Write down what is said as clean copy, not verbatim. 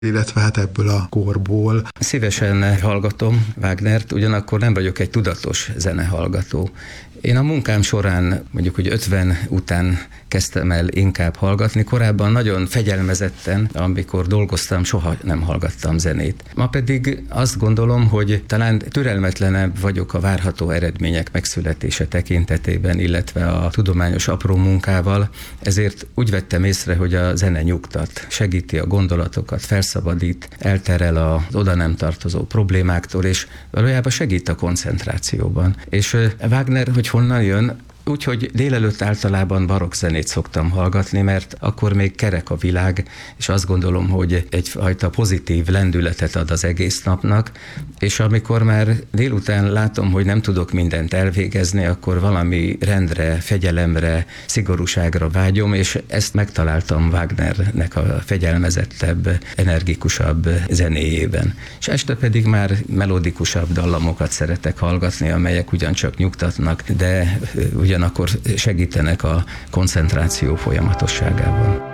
illetve hát ebből a korból. Szívesen hallgatom Wagnert, ugyanakkor nem vagyok egy tudatos zenehallgató. Én a munkám során, mondjuk, hogy 50 után kezdtem el inkább hallgatni. Korábban nagyon fegyelmezetten, amikor dolgoztam, soha nem hallgattam zenét. Ma pedig azt gondolom, hogy talán türelmetlenebb vagyok a várható eredmények megszületése tekintetében, illetve a tudományos apró munkával, ezért úgy vettem észre, hogy a zene nyugtat, segíti a gondolatokat, felszabadít, elterel az oda nem tartozó problémáktól, és valójában segít a koncentrációban. És Wagner, hogy honnan jön? Úgyhogy délelőtt általában barokk zenét szoktam hallgatni, mert akkor még kerek a világ, és azt gondolom, hogy egyfajta pozitív lendületet ad az egész napnak, és amikor már délután látom, hogy nem tudok mindent elvégezni, akkor valami rendre, fegyelemre, szigorúságra vágyom, és ezt megtaláltam Wagnernek a fegyelmezettebb, energikusabb zenéjében. És este pedig már melodikusabb dallamokat szeretek hallgatni, amelyek ugyancsak nyugtatnak, de ugyanakkor segítenek a koncentráció folyamatosságában.